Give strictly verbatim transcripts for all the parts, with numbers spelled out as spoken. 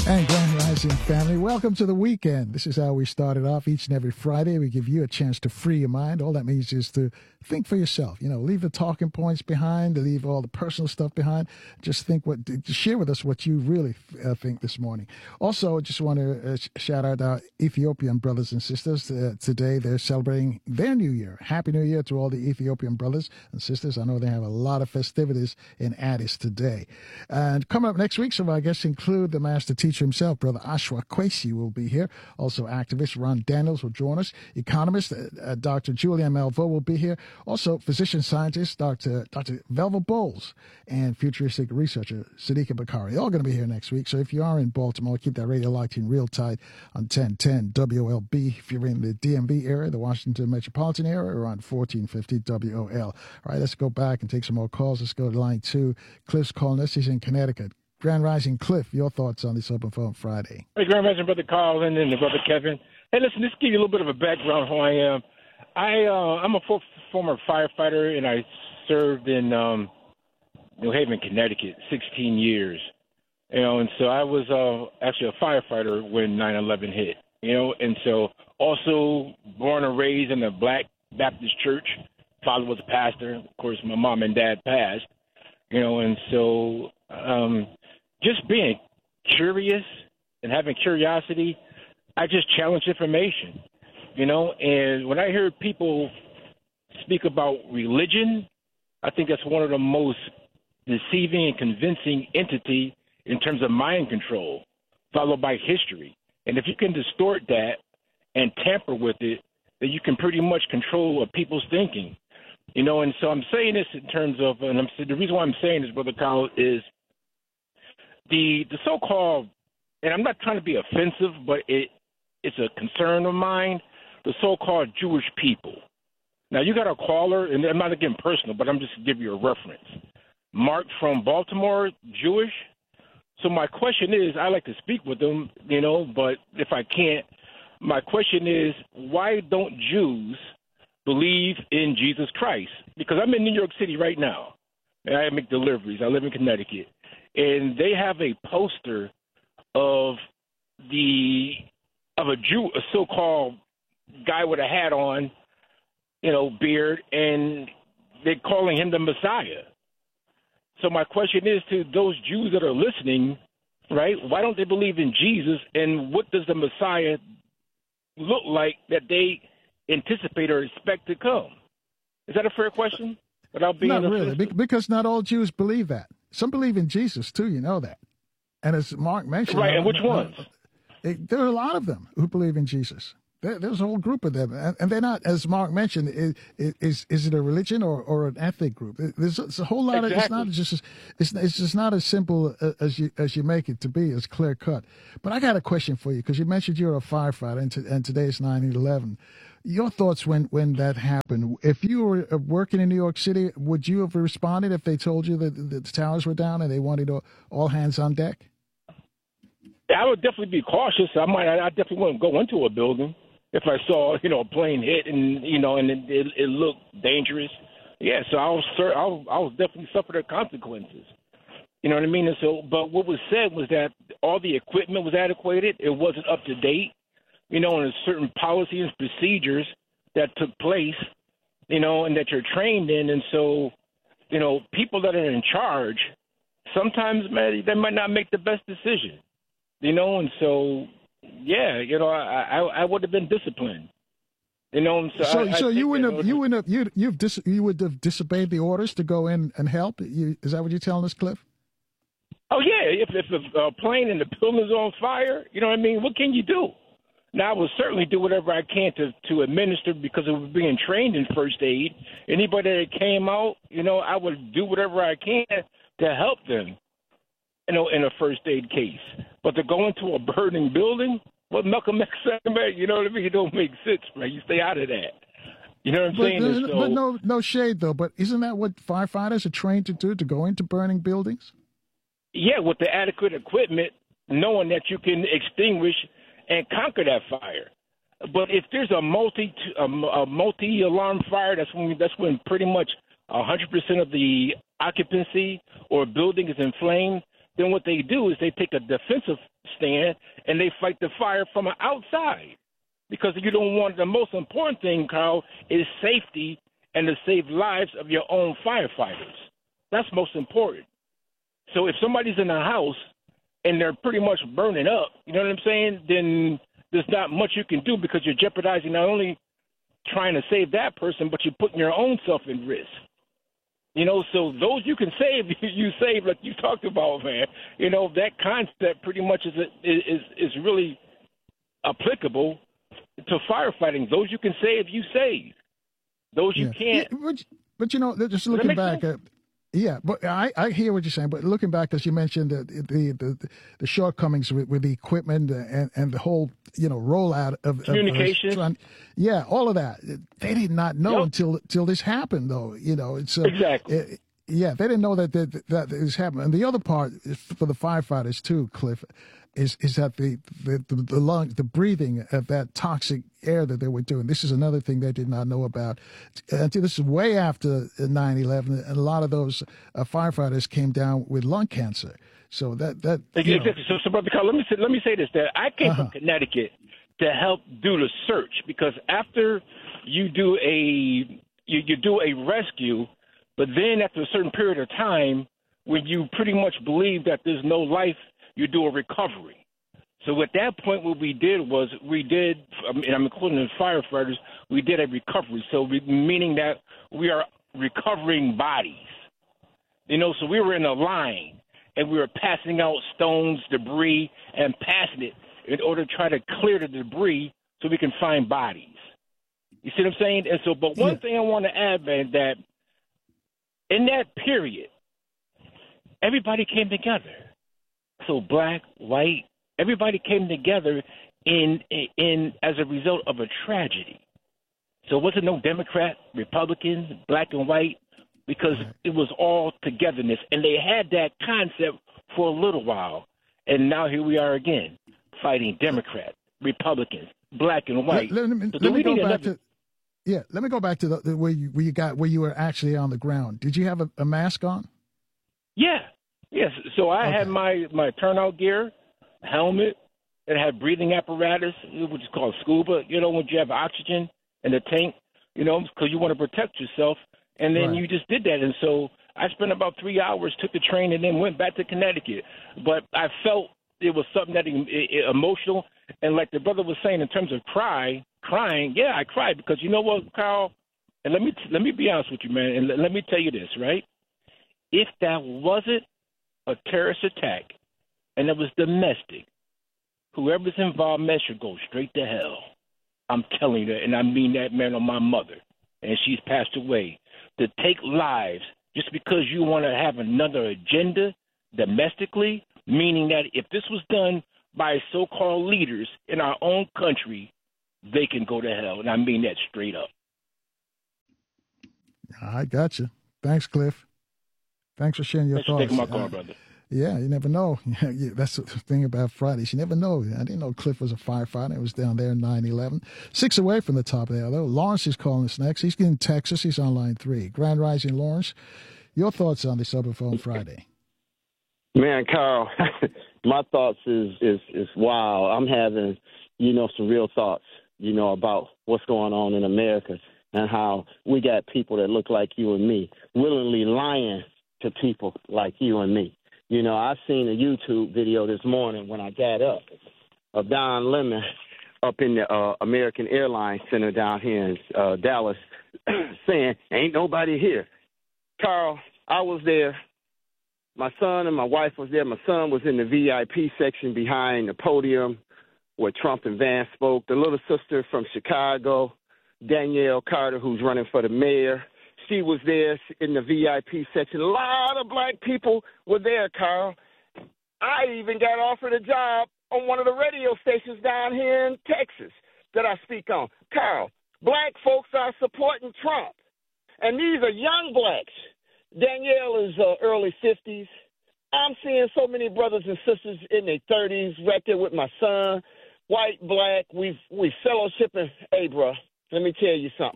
And Grand Rising family, welcome to the weekend. This is how we start it off each and every Friday. We give you a chance to free your mind. All that means is to think for yourself. You know, leave the talking points behind, leave all the personal stuff behind. Just think what, just share with us what you really uh, think this morning. Also, just want to uh, shout out our Ethiopian brothers and sisters. Uh, today, they're celebrating their New Year. Happy New Year to all the Ethiopian brothers and sisters. I know they have a lot of festivities in Addis today. And coming up next week, some of our guests include the master teacher himself, Brother Ashwa Kwesi will be here. Also, activist Ron Daniels will join us. Economist uh, uh, Doctor Julian Malvo will be here. Also, physician scientist Doctor Doctor Velva Bowles and futuristic researcher Sadiqa Bakari. All going to be here next week. So if you are in Baltimore, keep that radio locked in real tight on ten ten W O L B. If you're in the D M V area, the Washington metropolitan area, or on fourteen fifty W O L. All right, let's go back and take some more calls. Let's go to line two. Cliff's calling us. He's in Connecticut. Grand Rising Cliff, your thoughts on this Open Phone Friday? Hey, Grand Rising, Brother Colin and Brother Kevin. Hey, listen, just give you a little bit of a background who I am. I, uh, I'm a for- former firefighter, and I served in um, New Haven, Connecticut, sixteen years. You know, and so I was uh, actually a firefighter when nine eleven hit, you know, and so also born and raised in a Black Baptist church. Father was a pastor. Of course, my mom and dad passed, you know, and so um, just being curious and having curiosity, I just challenge information, you know, and when I hear people speak about religion, I think that's one of the most deceiving and convincing entity in terms of mind control, followed by history. And if you can distort that and tamper with it, then you can pretty much control people's thinking, you know. And so I'm saying this in terms of, and I'm, the reason why I'm saying this, Brother Kyle, is the the so-called, and I'm not trying to be offensive, but it it's a concern of mine, the so-called Jewish people. Now, you got a caller, and I'm not getting personal, but I'm just to give you a reference. Mark from Baltimore, Jewish. So my question is, I like to speak with them, you know, but if I can't, my question is, why don't Jews believe in Jesus Christ? Because I'm in New York City right now, and I make deliveries. I live in Connecticut. And they have a poster of the of a Jew, a so-called guy with a hat on, you know, beard, and they're calling him the Messiah. So my question is to those Jews that are listening, right, why don't they believe in Jesus, and what does the Messiah look like that they anticipate or expect to come? Is that a fair question? Without being not really, Be- because not all Jews believe that. Some believe in Jesus, too, you know that. And as Mark mentioned... Right, and which uh, ones? They, there are a lot of them who believe in Jesus. There, there's a whole group of them. And, and they're not, as Mark mentioned, is, is, is it a religion or, or an ethnic group? There's, there's a whole lot exactly. of... It's not just it's, it's just not as simple as you as you make it to be, as clear cut. But I got a question for you, because you mentioned you're a firefighter, and, to, and today is nine eleven. Your thoughts when, when that happened. If you were working in New York City, would you have responded if they told you that the towers were down and they wanted all hands on deck? I would definitely be cautious. I might. I definitely wouldn't go into a building if I saw, you know, a plane hit and, you know, and it, it, it looked dangerous. Yeah, so I'll, I'll, I'll definitely suffer the consequences. You know what I mean? And so, but what was said was that all the equipment was adequate. It wasn't up to date. You know, and there's certain policies and procedures that took place, you know, and that you're trained in. And so, you know, people that are in charge, sometimes, man, they might not make the best decision, you know. And so, yeah, you know, I I, I would have been disciplined, you know. And so, so, I, so I you wouldn't that, have, you wouldn't have, you you've dis, you would have disobeyed the orders to go in and help. You, is that what you're telling us, Cliff? Oh yeah, if if a plane and the building's on fire, you know what I mean. What can you do? Now, I will certainly do whatever I can to, to administer, because of being trained in first aid. Anybody that came out, you know, I would do whatever I can to help them, you know, in a first aid case. But to go into a burning building, what Malcolm X said, man, you know what I mean? It don't make sense, man. You stay out of that. You know what I'm but, saying? Uh, so, but no, no shade, though. But isn't that what firefighters are trained to do, to go into burning buildings? Yeah, with the adequate equipment, knowing that you can extinguish and conquer that fire. But if there's a multi a, a multi alarm fire, that's when that's when pretty much one hundred percent of the occupancy or building is inflamed. Then what they do is they take a defensive understand, and they fight the fire from the outside. Because you don't want, the most important thing, Carl, is safety and to save lives of your own firefighters. That's most important. So if somebody's in a house and they're pretty much burning up, you know what I'm saying, then there's not much you can do because you're jeopardizing not only trying to save that person, but you're putting your own self in risk. You know, so those you can save, you save, like you talked about, man. You know, that concept pretty much is is is really applicable to firefighting. Those you can save, you save. Those you yeah. can't. Yeah, but, but, you know, just looking back at, yeah, but I, I hear what you're saying. But looking back, as you mentioned, the the the, the shortcomings with, with the equipment and, and the whole, you know, rollout of communication. Of, yeah, all of that. They did not know yep. until until this happened, though. You know, it's uh, exactly. It, yeah, they didn't know that that, that this happened. And the other part is for the firefighters too, Cliff, is is that the the the, the lungs, the breathing of that toxic air that they were doing. This is another thing they did not know about until this is way after nine eleven, and a lot of those uh, firefighters came down with lung cancer. So that that you know. so, so brother Carl, let me say, let me say this: that I came uh-huh. from Connecticut to help do the search, because after you do a you, you do a rescue, but then after a certain period of time, when you pretty much believe that there's no life, you do a recovery. So at that point, what we did was we did, and I'm including the firefighters, we did a recovery. So we, meaning that we are recovering bodies. You know, so we were in a line, and we were passing out stones, debris, and passing it in order to try to clear the debris so we can find bodies. You see what I'm saying? And so, but one yeah. thing I want to add, man, that in that period, everybody came together. So black, white, everybody came together in, in in as a result of a tragedy. So it wasn't no Democrat, Republicans, black and white, because it was all togetherness. And they had that concept for a little while. And now here we are again, fighting Democrats, Republicans, black and white. Let, let me, so let me go back another... to yeah. Let me go back to the, the where you where you got where you were actually on the ground. Did you have a, a mask on? Yeah. Yes. So I okay. had my, my turnout gear, helmet. It had breathing apparatus, which is called scuba. You know, when you have oxygen in the tank, you know, because you want to protect yourself. And then right. you just did that. And so I spent about three hours, took the train, and then went back to Connecticut. But I felt it was something that it, it, emotional. And like the brother was saying, in terms of cry, crying, yeah, I cried because you know what, Carl? And let me let me be honest with you, man. And let, let me tell you this, right? If that wasn't a terrorist attack and it was domestic, whoever's involved, man, should go straight to hell. I'm telling you that, and I mean that, man, on my mother. And she's passed away. To take lives just because you want to have another agenda domestically, meaning that if this was done by so-called leaders in our own country, they can go to hell. And I mean that straight up. I got you. Thanks, Cliff. Thanks for sharing your Thanks thoughts. For taking my call, uh, brother. Yeah, you never know. That's the thing about Fridays. You never know. I didn't know Cliff was a firefighter. It was down there in nine eleven. Six away from the top there, though. Lawrence is calling us next. He's in Texas. He's on line three. Grand Rising, Lawrence. Your thoughts on the Superphone Friday? Man, Carl, my thoughts is, is, is wow. I'm having, you know, some real thoughts, you know, about what's going on in America and how we got people that look like you and me willingly lying to people like you and me. You know, I seen a YouTube video this morning when I got up of Don Lemon up in the uh, American Airlines Center down here in uh, Dallas saying, ain't nobody here. Carl, I was there. My son and my wife was there. My son was in the V I P section behind the podium where Trump and Vance spoke. The little sister from Chicago, Danielle Carter, who's running for the mayor, she was there in the V I P section. A lot of black people were there, Carl. I even got offered a job on one of the radio stations down here in Texas that I speak on. Carl, black folks are supporting Trump, and these are young blacks. Danielle is uh, early fifties. I'm seeing so many brothers and sisters in their thirties right there with my son, white, black. We've, we fellowshipping. Hey, bro, let me tell you something.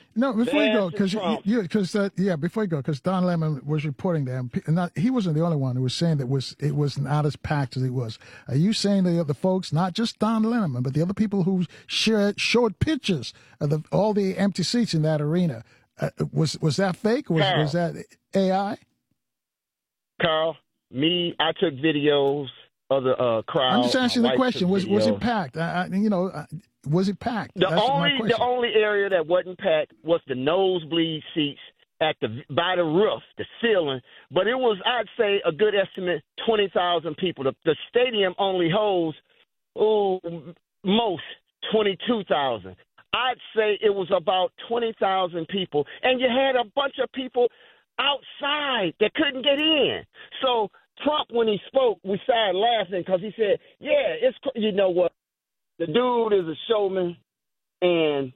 No, before you Vance go, and because Trump. you, because uh, yeah, before you go, because Don Lemon was reporting that, and, p- and not, he wasn't the only one who was saying that was it was not as packed as it was. Are you saying the other folks, not just Don Lemon, but the other people who shared showed pictures of the, all the empty seats in that arena, uh, was was that fake? Was Carl. was that A I? Carl, me, I took videos of the uh, crowd. I'm just asking My the wife question: took was was it videos. packed? I, I, you know, uh, was it packed? The That's my only question. the only area that wasn't packed was the nosebleed seats at the by the roof, the ceiling. But it was, I'd say, a good estimate, twenty thousand people. The, the stadium only holds, oh, most twenty-two thousand. I'd say it was about twenty thousand people, and you had a bunch of people outside that couldn't get in. So Trump, when he spoke, we started laughing because he said, "Yeah, it's you know what." The dude is a showman, and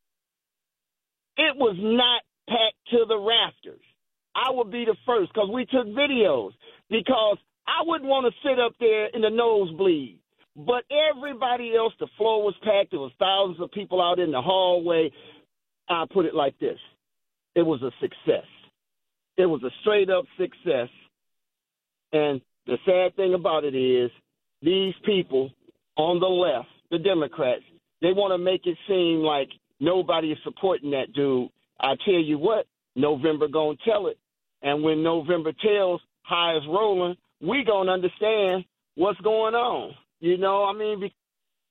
it was not packed to the rafters. I would be the first because we took videos because I wouldn't want to sit up there in the nosebleed. But everybody else, the floor was packed. There was thousands of people out in the hallway. I'll put it like this. It was a success. It was a straight-up success. And the sad thing about it is these people on the left, the Democrats, they want to make it seem like nobody is supporting that dude. I tell you what, November gonna tell it. And when November tells how it's rolling, we gonna understand what's going on. You know, I mean, be-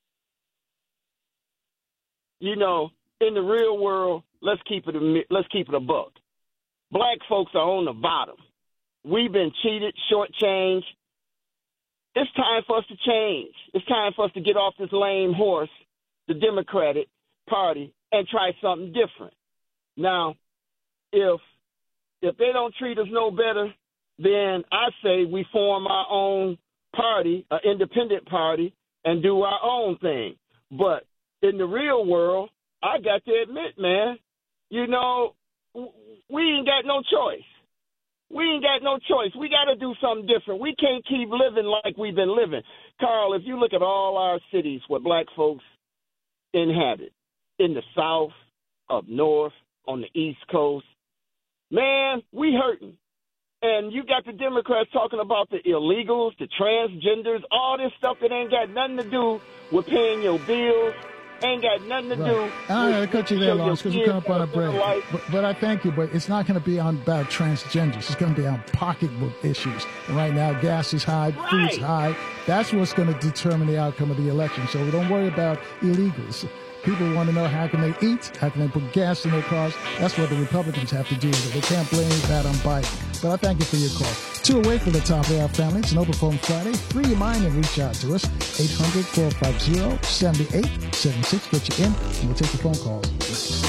you know, in the real world, let's keep it a, let's keep it a buck. Black folks are on the bottom. We've been cheated, shortchanged. It's time for us to change. It's time for us to get off this lame horse, the Democratic Party, and try something different. Now, if if they don't treat us no better, then I say we form our own party, an independent party, and do our own thing. But in the real world, I got to admit, man, you know, we ain't got no choice. We ain't got no choice. We got to do something different. We can't keep living like we've been living. Carl, if you look at all our cities where black folks inhabit, in the South, up north, on the East Coast, man, we hurting. And you got the Democrats talking about the illegals, the transgenders, all this stuff that ain't got nothing to do with paying your bills, ain't got nothing to Right. do. I'm going with to cut you there, your Lawrence, because we're kids coming up on a have better break. life. But, but I thank you, but it's not going to be on about transgenders. It's going to be on pocketbook issues. And right now, gas is high, food's Right. high. That's what's going to determine the outcome of the election. So we don't worry about illegals. People want to know how can they eat, how can they put gas in their cars. That's what the Republicans have to do with it. They can't blame that on Biden. But I thank you for your call. Two away from the top of our family. It's an open phone Friday. Free your mind and reach out to us. eight hundred, four five zero, seven eight seven six. Get you in, and we'll take the phone calls.